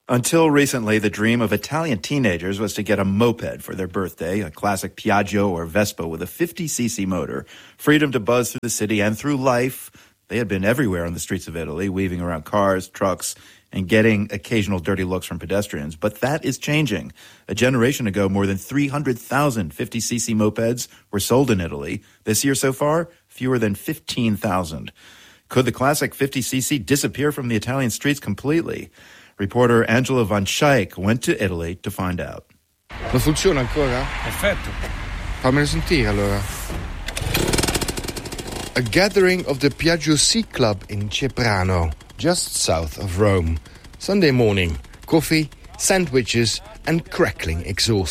Until recently, the dream of Italian teenagers was to get a moped for their birthday, a classic Piaggio or Vespa with a 50cc motor, freedom to buzz through the city and through life. They had been everywhere on the streets of Italy, weaving around cars, trucks, and getting occasional dirty looks from pedestrians. But that is changing. A generation ago, more than 300,000 50cc mopeds were sold in Italy. This year so far, fewer than 15,000. Could the classic 50cc disappear from the Italian streets completely? Reporter Angela Van Schaik went to Italy to find out. Ma funziona ancora? Perfetto. Fammelo sentire allora. A gathering of the Piaggio C Club in Ceprano, just south of Rome. Sunday morning, coffee, sandwiches and crackling exhaust.